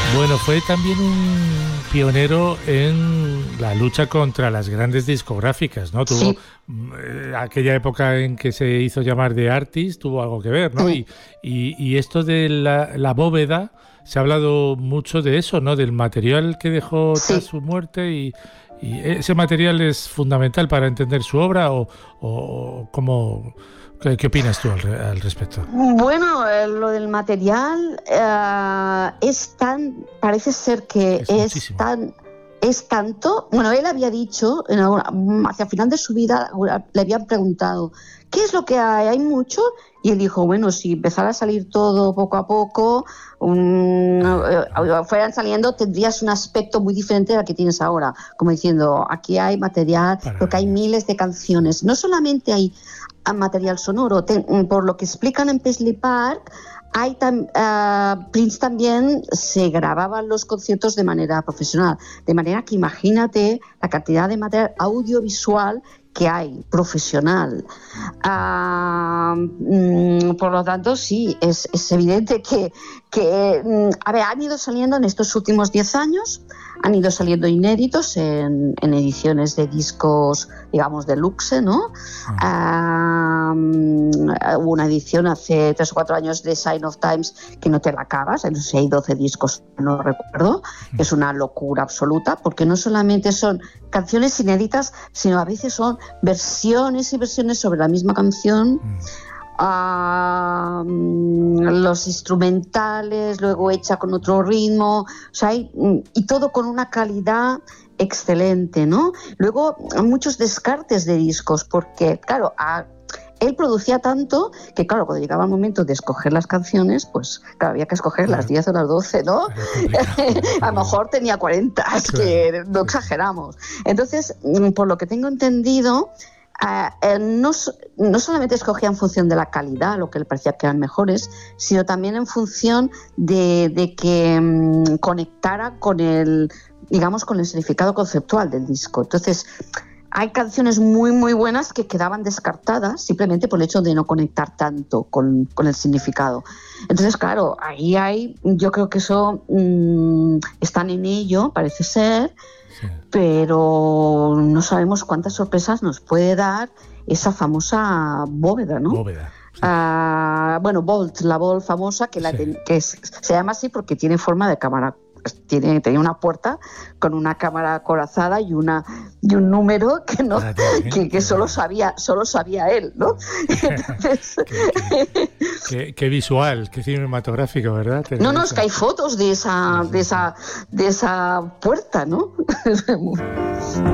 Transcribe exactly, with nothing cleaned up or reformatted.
Bueno, fue también un pionero en la lucha contra las grandes discográficas, ¿no? Tuvo Sí. eh, aquella época en que se hizo llamar The Artist, tuvo algo que ver, ¿no? Sí. Y, y, y esto de la, la bóveda, se ha hablado mucho de eso, ¿no? Del material que dejó Sí. tras su muerte y, y ese material es fundamental para entender su obra o, o cómo... ¿Qué, ¿Qué opinas tú al, al respecto? Bueno, eh, lo del material eh, es tan, parece ser que Es es, muchísimo. tan, es tanto. Bueno, él había dicho, en alguna- hacia el final de su vida, le habían preguntado, ¿qué es lo que hay? ¿Hay mucho? Y él dijo, bueno, si empezara a salir todo poco a poco, um, eh, fueran saliendo, tendrías un aspecto muy diferente al que tienes ahora. Como diciendo, aquí hay material, Para porque hay años. miles de canciones. No solamente hay a material sonoro. Te, por lo que explican en Paisley Park, hay tam, uh, Prince también se grababan los conciertos de manera profesional, de manera que imagínate la cantidad de material audiovisual que hay, profesional. Uh, mm, por lo tanto, sí, es, es evidente que, que mm, a ver, han ido saliendo en estos últimos diez años, han ido saliendo inéditos en, en ediciones de discos, digamos, deluxe, ¿no? Uh, hubo una edición hace tres o cuatro años de Sign of Times que no te la acabas, no sé, hay doce discos, no recuerdo, que es una locura absoluta, porque no solamente son canciones inéditas, sino a veces son versiones y versiones sobre la misma canción. Uh, los instrumentales, luego hecha con otro ritmo, o sea, hay, y todo con una calidad excelente, ¿no? Luego muchos descartes de discos, porque claro, a, él producía tanto que claro, cuando llegaba el momento de escoger las canciones, pues claro, había que escoger claro. las diez o las doce, ¿no? A lo mejor tenía cuarenta, es claro. que no exageramos. Entonces, por lo que tengo entendido, Uh, eh, no, no solamente escogía en función de la calidad, lo que le parecía que eran mejores, sino también en función de, de que um, conectara con el, digamos, con el significado conceptual del disco. Entonces, hay canciones muy, muy buenas que quedaban descartadas simplemente por el hecho de no conectar tanto con, con el significado. Entonces, claro, ahí hay, yo creo que eso um, están en ello, parece ser, sí. Pero no sabemos cuántas sorpresas nos puede dar esa famosa bóveda, ¿no? Bóveda. Sí. Uh, bueno, Vault, la Vault famosa, que, la sí. ten, que es, se llama así porque tiene forma de cámara. Tiene, tenía una puerta con una cámara acorazada y una y un número que no que, que solo sabía solo sabía él, ¿no? Entonces, qué, qué, qué, qué visual, qué cinematográfico, ¿verdad? Tener no, no, esa... es que hay fotos de esa de esa de esa puerta, ¿no?